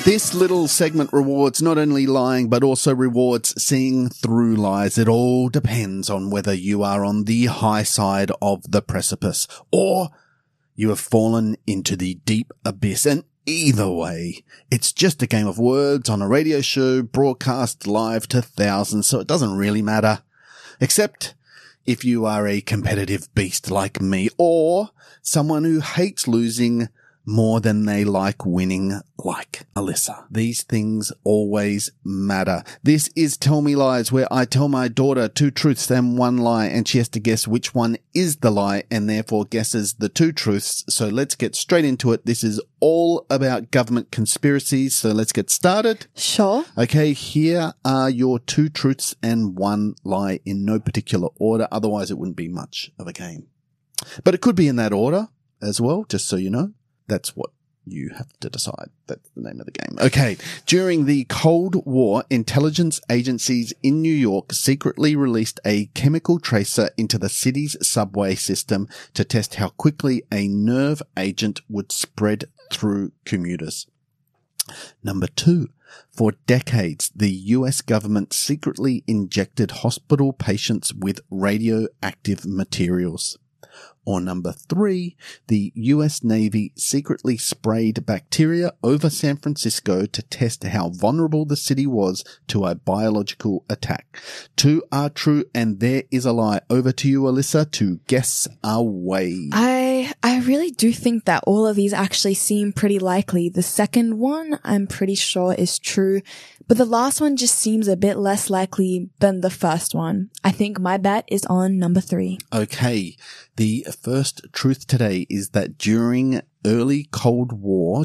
This little segment rewards not only lying, but also rewards seeing through lies. It all depends on whether you are on the high side of the precipice or you have fallen into the deep abyss. And either way, it's just a game of words on a radio show broadcast live to thousands, so it doesn't really matter. Except if you are a competitive beast like me or someone who hates losing more than they like winning, like Alyssa. These things always matter. This is Tell Me Lies, where I tell my daughter 2 truths and 1 lie, and she has to guess which one is the lie and therefore guesses the 2 truths. So let's get straight into it. This is all about government conspiracies, so let's get started. Sure. Okay, here are your 2 truths and 1 lie in no particular order. Otherwise, it wouldn't be much of a game. But it could be in that order as well, just so you know. That's what you have to decide. That's the name of the game. Okay. During the Cold War, intelligence agencies in New York secretly released a chemical tracer into the city's subway system to test how quickly a nerve agent would spread through commuters. Number 2. For decades, the US government secretly injected hospital patients with radioactive materials. Or number 3, the US Navy secretly sprayed bacteria over San Francisco to test how vulnerable the city was to a biological attack. 2 are true and there is a lie. Over to you, Alyssa, to guess away. I really do think that all of these actually seem pretty likely. The second one, I'm pretty sure is true, but the last one just seems a bit less likely than the first one. I think my bet is on number 3. Okay. The first truth today is that during the early Cold War,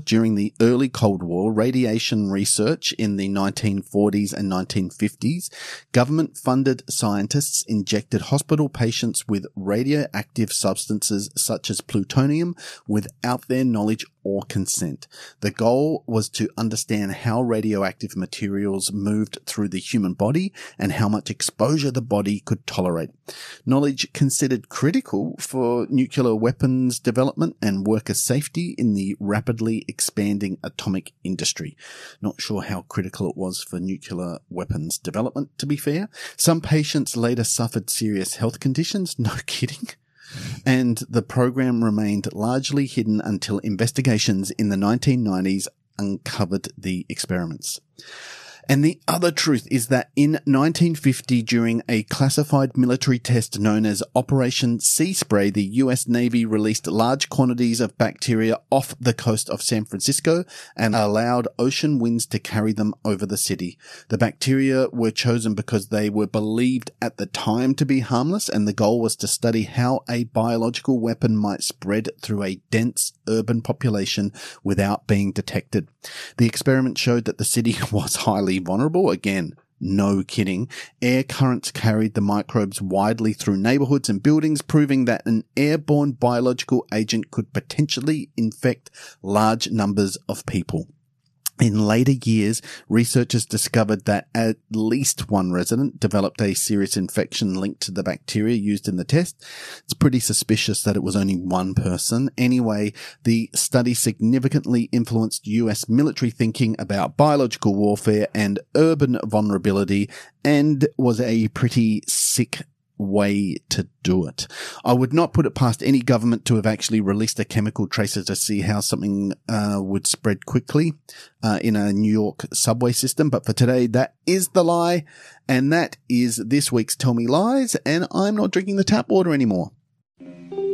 radiation research in the 1940s and 1950s, government-funded scientists injected hospital patients with radioactive substances such as plutonium without their knowledge or consent. The goal was to understand how radioactive materials moved through the human body and how much exposure the body could tolerate. Knowledge considered critical for nuclear weapons development and worker safety in the rapidly expanding atomic industry. Not sure how critical it was for nuclear weapons development, to be fair. Some patients later suffered serious health conditions. No kidding. And the program remained largely hidden until investigations in the 1990s uncovered the experiments. And the other truth is that in 1950, during a classified military test known as Operation Sea Spray, the US Navy released large quantities of bacteria off the coast of San Francisco and allowed ocean winds to carry them over the city. The bacteria were chosen because they were believed at the time to be harmless, and the goal was to study how a biological weapon might spread through a dense urban population without being detected. The experiment showed that the city was highly vulnerable. Again, no kidding. Air currents carried the microbes widely through neighborhoods and buildings, proving that an airborne biological agent could potentially infect large numbers of people. In later years, researchers discovered that at least one resident developed a serious infection linked to the bacteria used in the test. It's pretty suspicious that it was only one person. Anyway, the study significantly influenced US military thinking about biological warfare and urban vulnerability, and was a pretty sick way to do it. I would not put it past any government to have actually released a chemical tracer to see how something would spread quickly in a New York subway system. But for today, that is the lie. And that is this week's Tell Me Lies. And I'm not drinking the tap water anymore.